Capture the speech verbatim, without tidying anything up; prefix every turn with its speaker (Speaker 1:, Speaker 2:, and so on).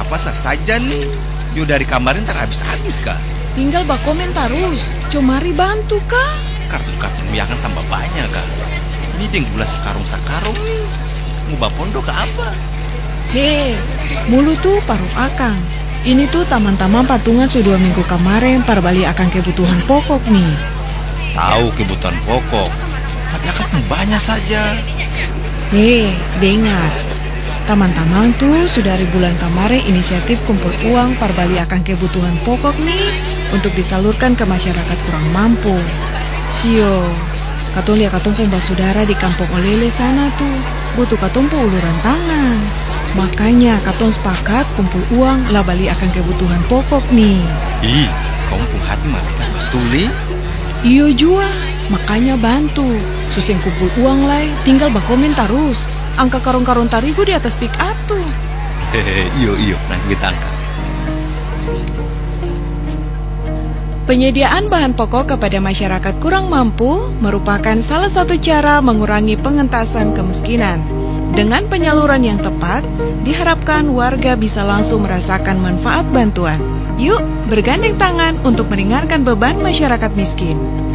Speaker 1: apa sah saja nih. Yo dari kemarin tak habis-habis kah?
Speaker 2: Tinggal bak komen terus. Comari bantu kah?
Speaker 1: Kartun-kartun yang kan tambah banyak kah? Ini deng gula sakarung-sakarung nih. Mau bapondo ke apa?
Speaker 2: He, mulu tuh paruh akang. Ini tuh taman-taman patungan sudah dua minggu kemarin parbali akan kebutuhan pokok nih.
Speaker 1: Tahu kebutuhan pokok, tapi akan banyak saja.
Speaker 2: He, dengar. Taman-taman tuh sudah dari bulan kemarin inisiatif kumpul uang parbali akan kebutuhan pokok nih untuk disalurkan ke masyarakat kurang mampu. Sio, katong lihat katong pun basudara di kampung Olele sana tuh butuh katong pun uluran tangan. Makanya katong sepakat kumpul uang lah bali akan kebutuhan pokok nih.
Speaker 1: Ih, kamu pun hati malaikat betul nih.
Speaker 2: Iyo jua, makanya bantu. Suseng kumpul uang lai, tinggal bakomen terus. Angka karung-karung tarigu di atas pick up tuh.
Speaker 1: Hehehe, iyo iyo, nanti kita angkat.
Speaker 2: Penyediaan bahan pokok kepada masyarakat kurang mampu merupakan salah satu cara mengurangi pengentasan kemiskinan. Dengan penyaluran yang tepat, diharapkan warga bisa langsung merasakan manfaat bantuan. Yuk, bergandeng tangan untuk meringankan beban masyarakat miskin.